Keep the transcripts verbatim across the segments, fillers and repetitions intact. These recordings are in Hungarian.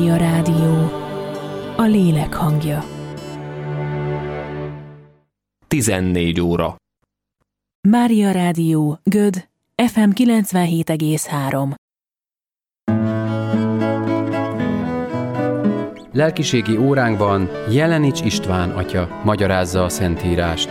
A rádió, a lélek hangja. tizennégy óra. Mária Rádió, Göd, ef em kilencvenhét egész három. Lelkiségi óránkban Jelenics István atya magyarázza a Szentírást.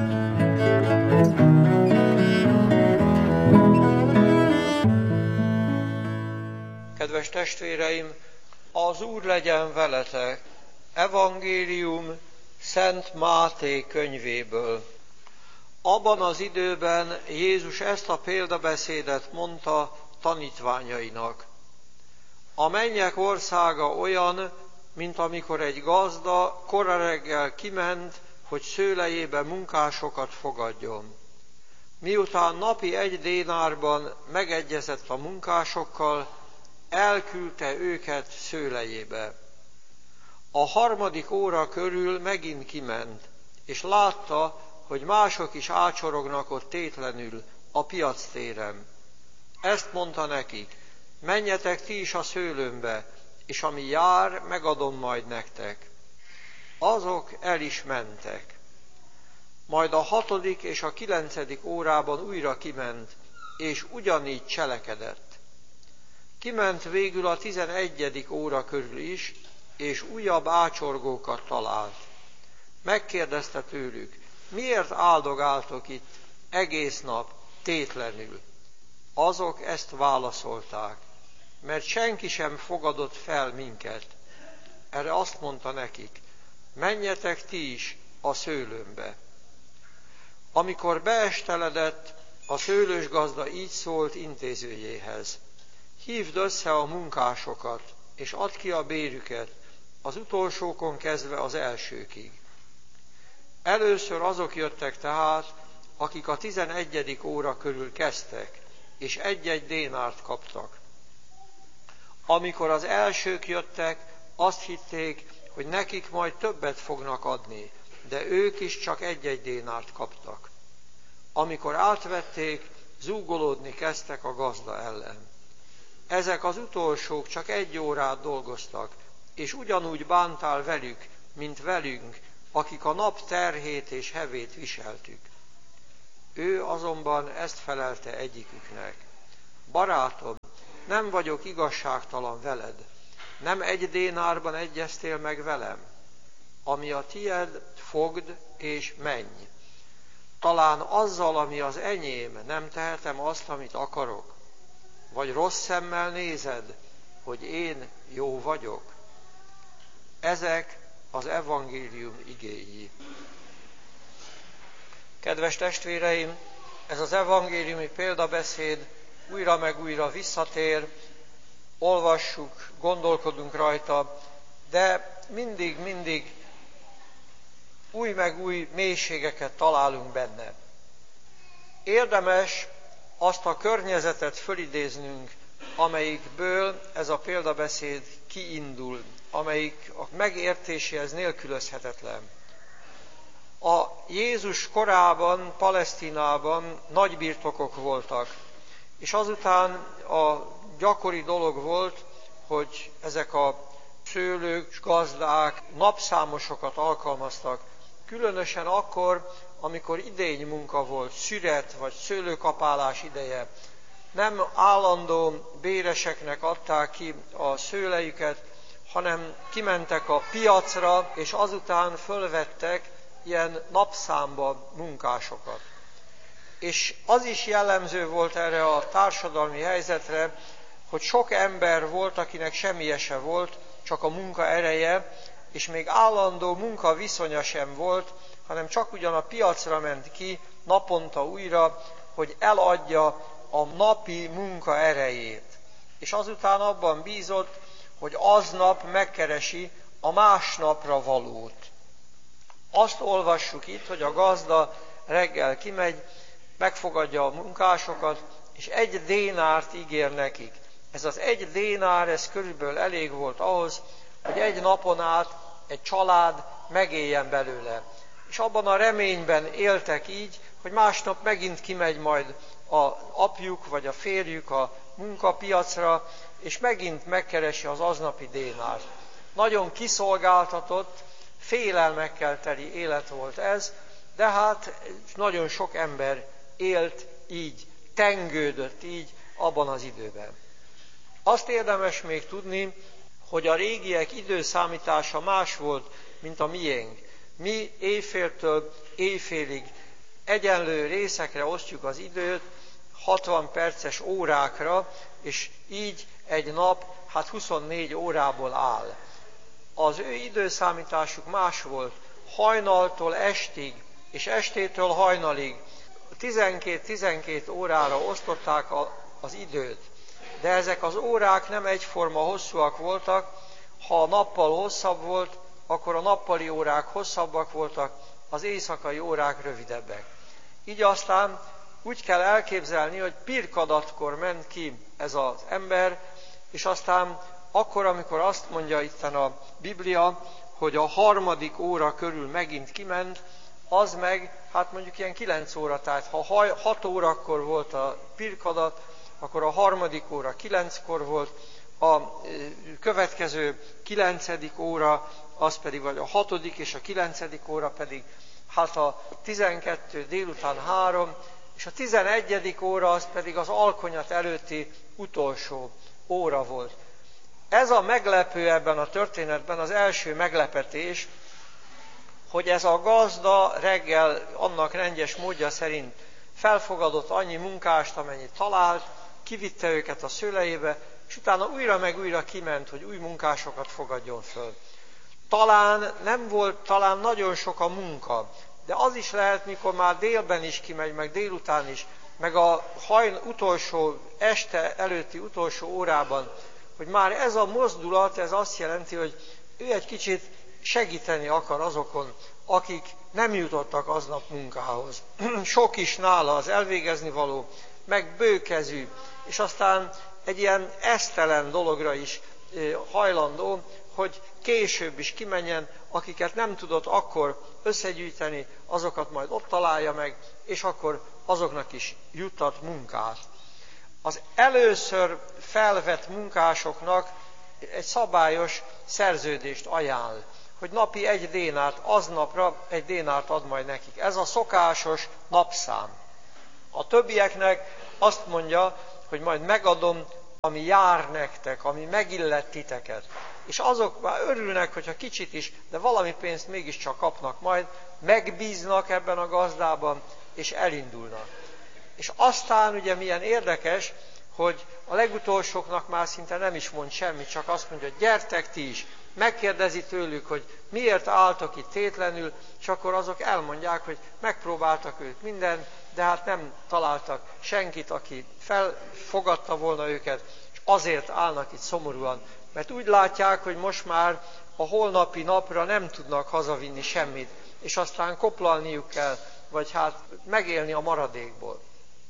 Kedves testvéreim, az Úr legyen veletek! Evangélium Szent Máté könyvéből. Abban az időben Jézus ezt a példabeszédet mondta tanítványainak. A mennyek országa olyan, mint amikor egy gazda kora reggel kiment, hogy szőlejébe munkásokat fogadjon. Miután napi egy dénárban megegyezett a munkásokkal, elküldte őket szőlejébe. A harmadik óra körül megint kiment, és látta, hogy mások is ácsorognak ott tétlenül a piactéren. Ezt mondta nekik: menjetek ti is a szőlőmbe, és ami jár, megadom majd nektek. Azok el is mentek. Majd a hatodik és a kilencedik órában újra kiment, és ugyanígy cselekedett. Kiment végül a tizenegyedik óra körül is, és újabb ácsorgókat talált. Megkérdezte tőlük: miért áldogáltok itt egész nap tétlenül? Azok ezt válaszolták: mert senki sem fogadott fel minket. Erre azt mondta nekik: menjetek ti is a szőlőmbe. Amikor beesteledett, a szőlősgazda így szólt intézőjéhez: hívd össze a munkásokat, és add ki a bérüket, az utolsókon kezdve az elsőkig. Először azok jöttek tehát, akik a tizenegyedik óra körül kezdtek, és egy-egy dénárt kaptak. Amikor az elsők jöttek, azt hitték, hogy nekik majd többet fognak adni, de ők is csak egy-egy dénárt kaptak. Amikor átvették, zúgolódni kezdtek a gazda ellen. Ezek az utolsók csak egy órát dolgoztak, és ugyanúgy bántál velük, mint velünk, akik a nap terhét és hevét viseltük. Ő azonban ezt felelte egyiküknek: barátom, nem vagyok igazságtalan veled, nem egy dénárban egyeztél meg velem? Ami a tied, fogd és menj. Talán azzal, ami az enyém, nem tehetem azt, amit akarok? Vagy rossz szemmel nézed, hogy én jó vagyok? Ezek az evangélium igéi. Kedves testvéreim, ez az evangéliumi példabeszéd újra meg újra visszatér, olvassuk, gondolkodunk rajta, de mindig-mindig új meg új mélységeket találunk benne. Érdemes azt a környezetet fölidéznünk, amelyikből ez a példabeszéd kiindul, amelyik a megértéséhez nélkülözhetetlen. A Jézus korában, Palesztinában nagy birtokok voltak, és azután a gyakori dolog volt, hogy ezek a szőlők, gazdák napszámosokat alkalmaztak, különösen akkor, amikor idény munka volt, szüret vagy szőlőkapálás ideje. Nem állandó béreseknek adták ki a szőlejüket, hanem kimentek a piacra, és azután fölvettek ilyen napszámba munkásokat. És az is jellemző volt erre a társadalmi helyzetre, hogy sok ember volt, akinek semmi se volt, csak a munka ereje, és még állandó munka viszonya sem volt, hanem csak ugyan a piacra ment ki naponta újra, hogy eladja a napi munka erejét. És azután abban bízott, hogy aznap megkeresi a másnapra valót. Azt olvassuk itt, hogy a gazda reggel kimegy, megfogadja a munkásokat, és egy dénárt ígér nekik. Ez az egy dénár, ez körülbelül elég volt ahhoz, hogy egy napon át egy család megéljen belőle. És abban a reményben éltek így, hogy másnap megint kimegy majd az apjuk vagy a férjük a munkapiacra, és megint megkeresi az aznapi dénárt. Nagyon kiszolgáltatott, félelmekkel teli élet volt ez, de hát nagyon sok ember élt így, tengődött így abban az időben. Azt érdemes még tudni, hogy a régiek időszámítása más volt, mint a miénk. Mi éjféltől éjfélig egyenlő részekre osztjuk az időt, hatvan perces órákra, és így egy nap hát huszonnégy órából áll. Az ő időszámításuk más volt, hajnaltól estig, és estétől hajnalig tizenkét-tizenkét órára osztották a, az időt. De ezek az órák nem egyforma hosszúak voltak, ha a nappal hosszabb volt, akkor a nappali órák hosszabbak voltak, az éjszakai órák rövidebbek. Így aztán úgy kell elképzelni, hogy pirkadatkor ment ki ez az ember, és aztán akkor, amikor azt mondja itten a Biblia, hogy a harmadik óra körül megint kiment, az meg, hát mondjuk ilyen kilenc óra, tehát ha hat órakor volt a pirkadat, akkor a harmadik óra kilenckor volt, a következő kilencedik óra, az pedig, vagy a hatodik és a kilencedik óra pedig, hát a tizenkettő délután három, és a tizenegyedik óra az pedig az alkonyat előtti utolsó óra volt. Ez a meglepő ebben a történetben, az első meglepetés, hogy ez a gazda reggel annak rendes módja szerint felfogadott annyi munkást, amennyit talált, kivitte őket a szőlejébe, és utána újra meg újra kiment, hogy új munkásokat fogadjon föl. Talán nem volt, talán nagyon sok a munka, de az is lehet, mikor már délben is kimegy, meg délután is, meg a hajn, utolsó, este előtti utolsó órában, hogy már ez a mozdulat, ez azt jelenti, hogy ő egy kicsit segíteni akar azokon, akik nem jutottak aznap munkához. Sok is nála az elvégezni való, meg bőkezű, és aztán egy ilyen esztelen dologra is hajlandó, hogy később is kimenjen, akiket nem tudott akkor összegyűjteni, azokat majd ott találja meg, és akkor azoknak is juttat munkát. Az először felvett munkásoknak egy szabályos szerződést ajánl, hogy napi egy dénárt, aznapra egy dénárt ad majd nekik. Ez a szokásos napszám. A többieknek azt mondja, hogy majd megadom, ami jár nektek, ami megillet titeket. És azok már örülnek, hogyha kicsit is, de valami pénzt mégiscsak kapnak majd, megbíznak ebben a gazdában, és elindulnak. És aztán ugye milyen érdekes, hogy a legutolsóknak már szinte nem is mond semmit, csak azt mondja, hogy gyertek ti is. Megkérdezi tőlük, hogy miért álltok itt tétlenül, és akkor azok elmondják, hogy megpróbáltak ők mindent, de hát nem találtak senkit, aki felfogadta volna őket, és azért állnak itt szomorúan, mert úgy látják, hogy most már a holnapi napra nem tudnak hazavinni semmit, és aztán koplalniuk kell, vagy hát megélni a maradékból.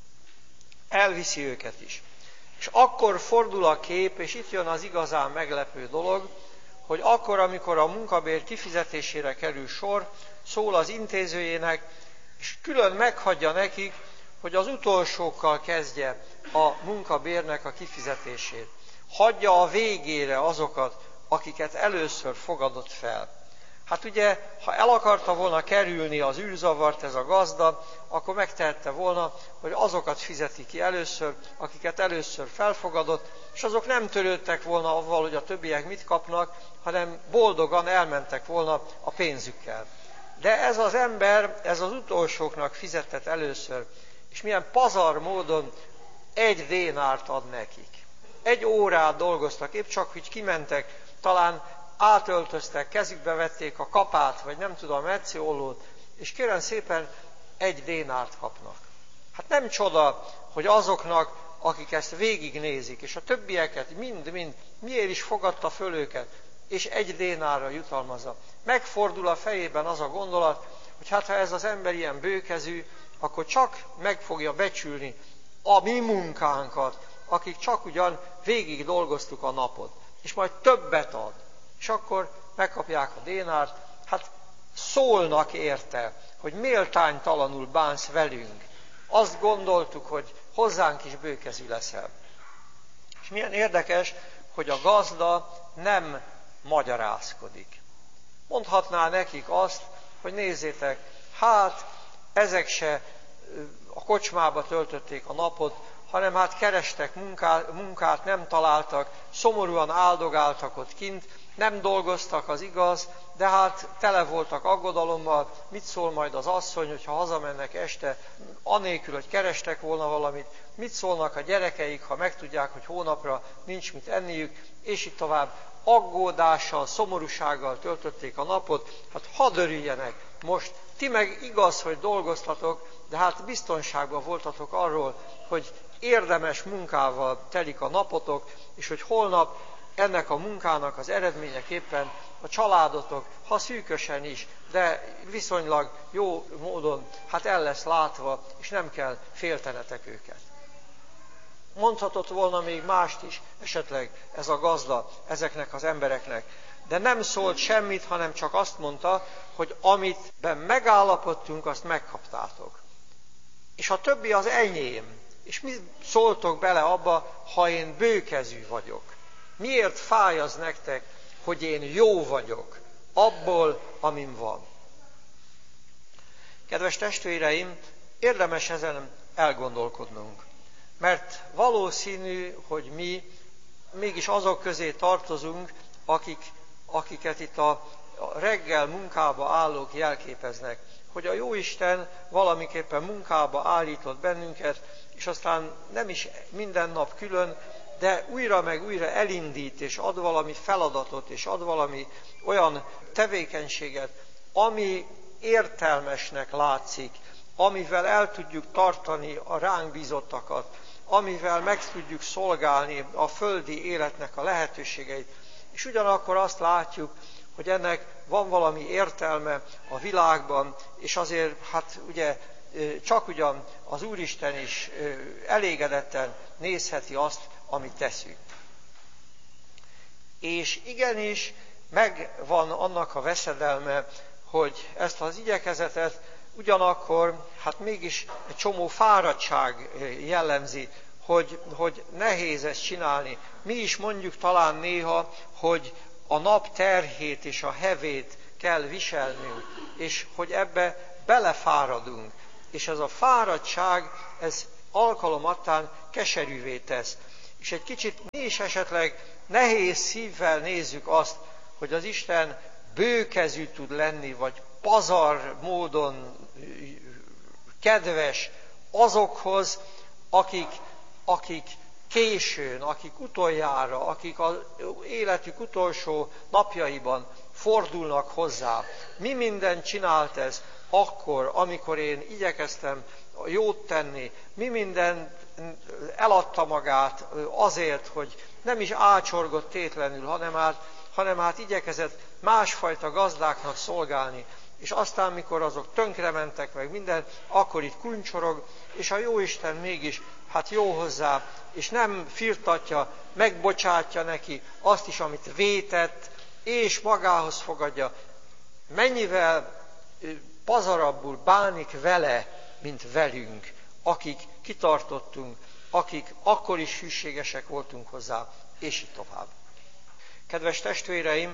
Elviszi őket is. És akkor fordul a kép, és itt jön az igazán meglepő dolog, hogy akkor, amikor a munkabér kifizetésére kerül sor, szól az intézőjének, és külön meghagyja nekik, hogy az utolsókkal kezdje a munkabérnek a kifizetését. Hagyja a végére azokat, akiket először fogadott fel. Hát ugye, ha el akarta volna kerülni az űrzavart ez a gazda, akkor megtehette volna, hogy azokat fizeti ki először, akiket először felfogadott, és azok nem törődtek volna avval, hogy a többiek mit kapnak, hanem boldogan elmentek volna a pénzükkel. De ez az ember, ez az utolsóknak fizetett először, és milyen pazar módon egy dénárt ad nekik. Egy órát dolgoztak, épp csak, hogy kimentek, talán átöltöztek, kezükbe vették a kapát, vagy nem tudom, a metsziollót, és kérem szépen egy dénárt kapnak. Hát nem csoda, hogy azoknak, akik ezt végignézik, és a többieket mind-mind, miért is fogadta föl őket, és egy dénárra jutalmazza. Megfordul a fejében az a gondolat, hogy hát ha ez az ember ilyen bőkezű, akkor csak meg fogja becsülni a mi munkánkat, akik csak ugyan végig dolgoztuk a napot, és majd többet ad. És akkor megkapják a dénárt, hát szólnak érte, hogy méltánytalanul bánsz velünk. Azt gondoltuk, hogy hozzánk is bőkezű leszel. És milyen érdekes, hogy a gazda nem magyarázkodik. Mondhatná nekik azt, hogy nézzétek, hát ezek se a kocsmába töltötték a napot, hanem hát kerestek munkát, munkát, nem találtak, szomorúan áldogáltak ott kint, nem dolgoztak, az igaz, de hát tele voltak aggodalommal, mit szól majd az asszony, hogyha hazamennek este, anélkül, hogy kerestek volna valamit, mit szólnak a gyerekeik, ha megtudják, hogy hónapra nincs mit enniük, és így tovább. Aggódással, szomorúsággal töltötték a napot, hát hadd örüljenek most. Ti meg igaz, hogy dolgoztatok, de hát biztonságban voltatok arról, hogy érdemes munkával telik a napotok, és hogy holnap ennek a munkának az eredményeképpen a családotok, ha szűkösen is, de viszonylag jó módon hát el lesz látva, és nem kell féltenetek őket. Mondhatott volna még mást is, esetleg ez a gazda ezeknek az embereknek, de nem szólt semmit, hanem csak azt mondta, hogy amitben megállapodtunk, azt megkaptátok. És a többi az enyém. És mi szóltok bele abba, ha én bőkezű vagyok? Miért fáj az nektek, hogy én jó vagyok abból, amin van? Kedves testvéreim, érdemes ezen elgondolkodnunk. Mert valószínű, hogy mi mégis azok közé tartozunk, akik, akiket itt a reggel munkába állók jelképeznek. Hogy a Jóisten valamiképpen munkába állított bennünket, és aztán nem is minden nap külön, de újra meg újra elindít, és ad valami feladatot, és ad valami olyan tevékenységet, ami értelmesnek látszik, amivel el tudjuk tartani a ránk bízottakat, amivel meg tudjuk szolgálni a földi életnek a lehetőségeit. És ugyanakkor azt látjuk, hogy ennek van valami értelme a világban, és azért hát ugye csak ugyan az Úristen is elégedetten nézheti azt, amit teszünk. És igenis megvan annak a veszedelme, hogy ezt az igyekezetet ugyanakkor hát mégis egy csomó fáradtság jellemzi, hogy, hogy nehéz ezt csinálni. Mi is mondjuk talán néha, hogy a nap terhét és a hevét kell viselnünk, és hogy ebbe belefáradunk. És ez a fáradtság, ez alkalomattán keserűvé tesz. És egy kicsit mi is esetleg nehéz szívvel nézzük azt, hogy az Isten bőkezű tud lenni, vagy pazar módon kedves azokhoz, akik, akik későn, akik utoljára, akik az életük utolsó napjaiban fordulnak hozzá. Mi mindent csinált ez akkor, amikor én igyekeztem jót tenni, mi minden eladta magát azért, hogy nem is ácsorgott tétlenül, hanem hát, hanem hát igyekezett másfajta gazdáknak szolgálni. És aztán, mikor azok tönkrementek meg minden, akkor itt kuncsorog, és a Jóisten mégis hát jó hozzá, és nem firtatja, megbocsátja neki azt is, amit vétett, és magához fogadja. Mennyivel pazarabbul bánik vele, mint velünk, akik kitartottunk, akik akkor is hűségesek voltunk hozzá, és így tovább. Kedves testvéreim,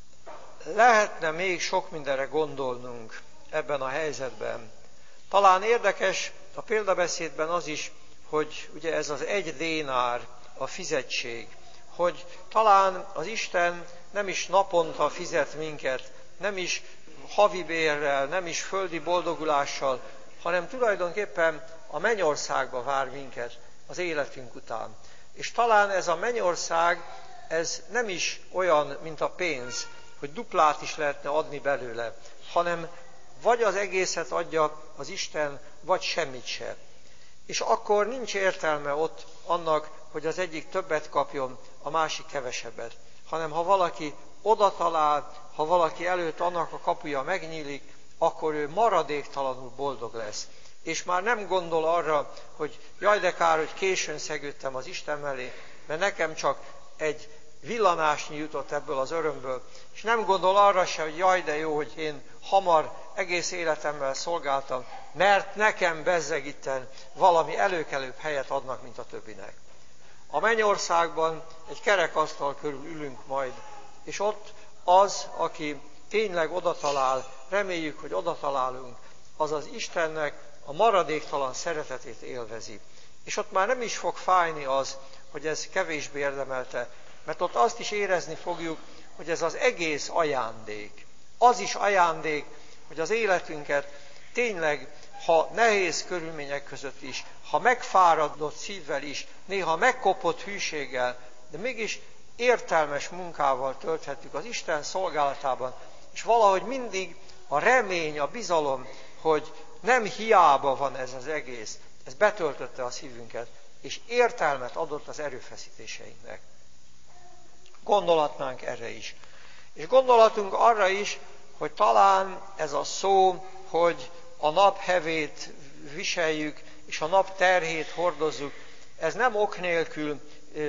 lehetne még sok mindenre gondolnunk ebben a helyzetben. Talán érdekes a példabeszédben az is, hogy ugye ez az egy dénár, a fizetség, hogy talán az Isten nem is naponta fizet minket, nem is havi bérrel, nem is földi boldogulással, hanem tulajdonképpen a mennyországba vár minket az életünk után. És talán ez a mennyország, ez nem is olyan, mint a pénz, hogy duplát is lehetne adni belőle, hanem vagy az egészet adja az Isten, vagy semmit se. És akkor nincs értelme ott annak, hogy az egyik többet kapjon, a másik kevesebbet, hanem ha valaki oda talál, ha valaki előtt annak a kapuja megnyílik, akkor ő maradéktalanul boldog lesz. És már nem gondol arra, hogy jaj de kár, hogy későn szegődtem az Isten mellé, mert nekem csak egy villanásnyi jutott ebből az örömből, és nem gondol arra se, hogy jaj de jó, hogy én hamar egész életemmel szolgáltam, mert nekem bezzeg itten valami előkelőbb helyet adnak, mint a többinek. A mennyországban egy kerekasztal körül ülünk majd, és ott az, aki tényleg odatalál, reméljük, hogy odatalálunk, az az Istennek a maradéktalan szeretetét élvezi. És ott már nem is fog fájni az, hogy ez kevésbé érdemelte, mert ott azt is érezni fogjuk, hogy ez az egész ajándék. Az is ajándék, hogy az életünket tényleg, ha nehéz körülmények között is, ha megfáradott szívvel is, néha megkopott hűséggel, de mégis értelmes munkával tölthetjük az Isten szolgálatában, és valahogy mindig a remény, a bizalom, hogy nem hiába van ez az egész, ez betöltötte a szívünket, és értelmet adott az erőfeszítéseinknek. Gondolhatnánk erre is. És gondolatunk arra is, hogy talán ez a szó, hogy a nap hevét viseljük, és a nap terhét hordozzuk, ez nem ok nélkül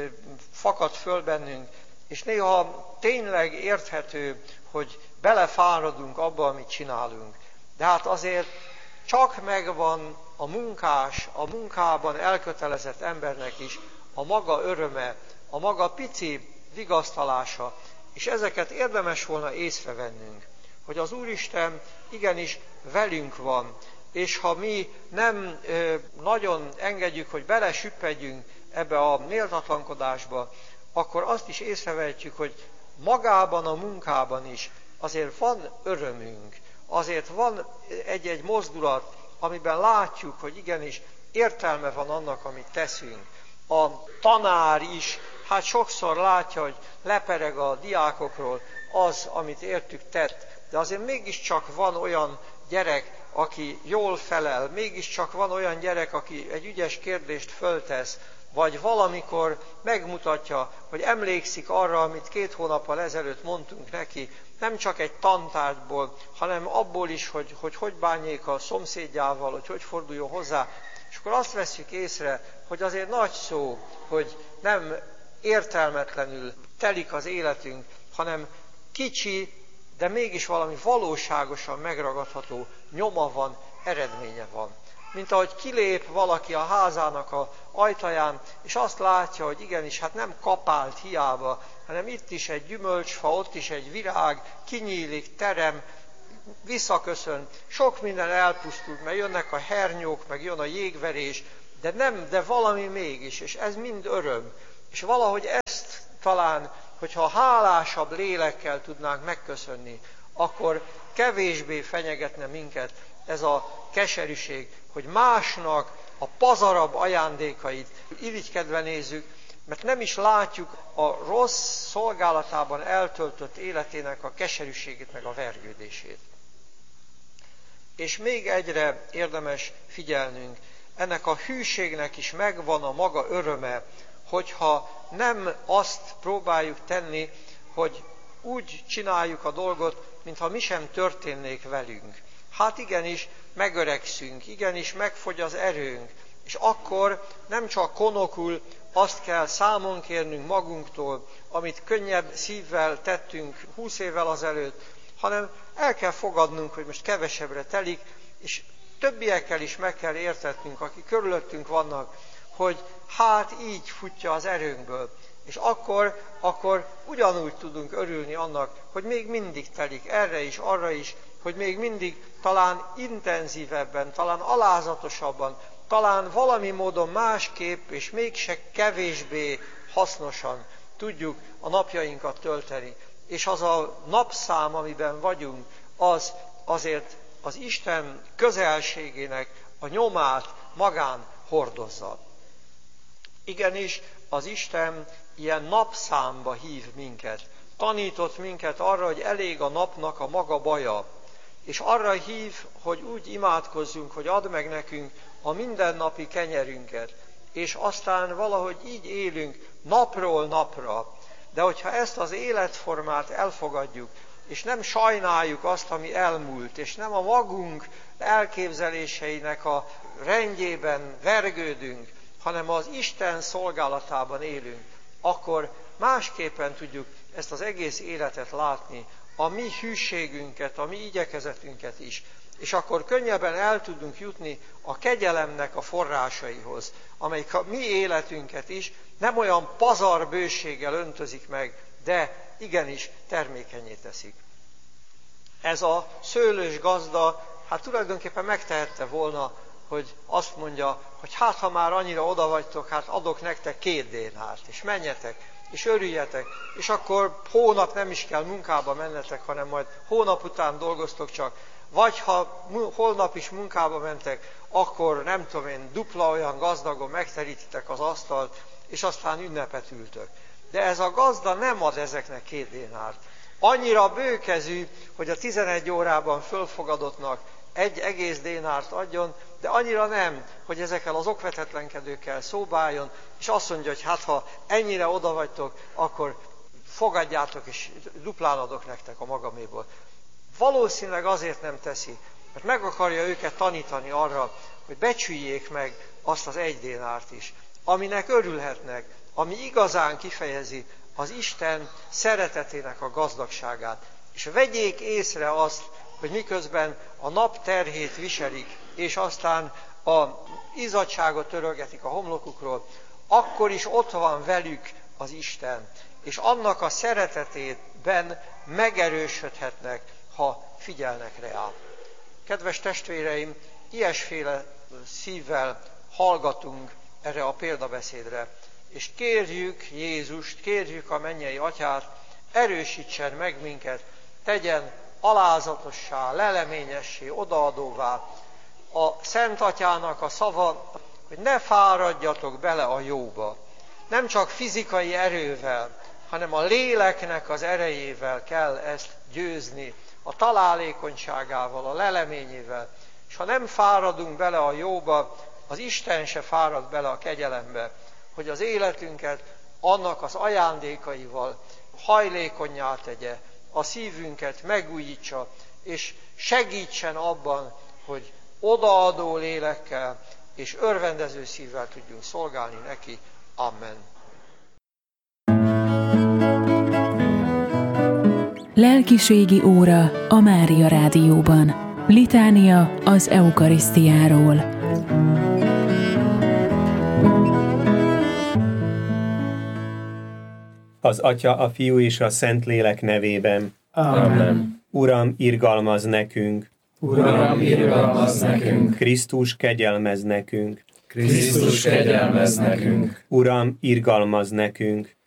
fakad föl bennünk, és néha tényleg érthető, hogy belefáradunk abba, amit csinálunk. De hát azért csak megvan a munkás, a munkában elkötelezett embernek is a maga öröme, a maga pici vigasztalása, és ezeket érdemes volna észrevennünk, hogy az Úristen igenis velünk van, és ha mi nem ö, nagyon engedjük, hogy belesüppedjünk ebbe a méltatlankodásba, akkor azt is észrevehetjük, hogy magában a munkában is azért van örömünk, azért van egy-egy mozdulat, amiben látjuk, hogy igenis értelme van annak, amit teszünk. A tanár is, hát sokszor látja, hogy lepereg a diákokról az, amit értük tett, de azért mégiscsak van olyan gyerek, aki jól felel, mégiscsak van olyan gyerek, aki egy ügyes kérdést föltesz, vagy valamikor megmutatja, hogy emlékszik arra, amit két hónappal ezelőtt mondtunk neki, nem csak egy tantárgyból, hanem abból is, hogy hogy, hogy bánjék a szomszédjával, hogy hogy forduljon hozzá. És akkor azt vesszük észre, hogy azért nagy szó, hogy nem értelmetlenül telik az életünk, hanem kicsi, de mégis valami valóságosan megragadható nyoma van, eredménye van. Mint ahogy kilép valaki a házának a ajtaján, és azt látja, hogy igenis, hát nem kapált hiába, hanem itt is egy gyümölcsfa, ott is egy virág, kinyílik, terem, visszaköszön. Sok minden elpusztult, mert jönnek a hernyók, meg jön a jégverés, de nem, de valami mégis, és ez mind öröm. És valahogy ezt talán, hogyha hálásabb lélekkel tudnánk megköszönni, akkor kevésbé fenyegetne minket ez a keserűség, hogy másnak a pazarabb ajándékait irigykedve nézzük, mert nem is látjuk a rossz szolgálatában eltöltött életének a keserűségét, meg a vergődését. És még egyre érdemes figyelnünk, ennek a hűségnek is megvan a maga öröme, hogyha nem azt próbáljuk tenni, hogy úgy csináljuk a dolgot, mintha mi sem történnék velünk. Hát igenis megöregszünk, igenis megfogy az erőnk, és akkor nem csak konokul azt kell számon kérnünk magunktól, amit könnyebb szívvel tettünk húsz évvel azelőtt, hanem el kell fogadnunk, hogy most kevesebbre telik, és többiekkel is meg kell értetnünk, akik körülöttünk vannak, hogy hát így futja az erőnkből. És akkor, akkor ugyanúgy tudunk örülni annak, hogy még mindig telik erre is, arra is, hogy még mindig talán intenzívebben, talán alázatosabban, talán valami módon másképp, és mégse kevésbé hasznosan tudjuk a napjainkat tölteni. És az a napszám, amiben vagyunk, az azért az Isten közelségének a nyomát magán hordozza. Igenis, az Isten ilyen napszámba hív minket. Tanított minket arra, hogy elég a napnak a maga baja. És arra hív, hogy úgy imádkozzunk, hogy add meg nekünk a mindennapi kenyerünket. És aztán valahogy így élünk napról napra. De hogyha ezt az életformát elfogadjuk, és nem sajnáljuk azt, ami elmúlt, és nem a magunk elképzeléseinek a rendjében vergődünk, hanem az Isten szolgálatában élünk, akkor másképpen tudjuk ezt az egész életet látni, a mi hűségünket, a mi igyekezetünket is. És akkor könnyebben el tudunk jutni a kegyelemnek a forrásaihoz, amelyik a mi életünket is nem olyan pazar bőséggel öntözik meg, de igenis termékenyé teszik. Ez a szőlős gazda, hát tulajdonképpen megtehette volna, hogy azt mondja, hogy hát ha már annyira oda vagytok, hát adok nektek két dénárt, és menjetek, és örüljetek, és akkor hónap nem is kell munkába mennetek, hanem majd hónap után dolgoztok csak, vagy ha holnap is munkába mentek, akkor nem tudom én, dupla olyan gazdagon megterítitek az asztalt, és aztán ünnepet ültök. De ez a gazda nem ad ezeknek két dénárt. Annyira bőkezű, hogy a tizenegy órában fölfogadottnak egy egész dénárt adjon, de annyira nem, hogy ezekkel az okvetetlenkedőkkel szóba álljon, és azt mondja, hogy hát ha ennyire oda vagytok, akkor fogadjátok, és duplán adok nektek a magaméból. Valószínűleg azért nem teszi, mert meg akarja őket tanítani arra, hogy becsüljék meg azt az egy dénárt is, aminek örülhetnek, ami igazán kifejezi az Isten szeretetének a gazdagságát. És vegyék észre azt, hogy miközben a nap terhét viselik, és aztán a izzadságot törölgetik a homlokukról, akkor is ott van velük az Isten, és annak a szeretetében megerősödhetnek, ha figyelnek rá. Kedves testvéreim, ilyesféle szívvel hallgatunk erre a példabeszédre, és kérjük Jézust, kérjük a mennyei Atyát, erősítsen meg minket, tegyen alázatossá, leleményessé, odaadóvá. A Szent Atyának a szava, hogy ne fáradjatok bele a jóba. Nem csak fizikai erővel, hanem a léleknek az erejével kell ezt győzni, a találékonyságával, a leleményével. És ha nem fáradunk bele a jóba, az Isten se fárad bele a kegyelembe, hogy az életünket annak az ajándékaival hajlékonnyá tegye, a szívünket megújítsa, és segítsen abban, hogy odaadó lélekkel és örvendező szívvel tudjunk szolgálni neki. Amen. Lelkiségi óra a Mária Rádióban. Litánia az eukarisztiáról. Az Atya, a Fiú és a Szentlélek nevében. Amen. Uram, irgalmazz nekünk. Uram, irgalmazz nekünk. Krisztus, kegyelmezz nekünk. Krisztus, kegyelmezz nekünk. Uram, irgalmazz nekünk.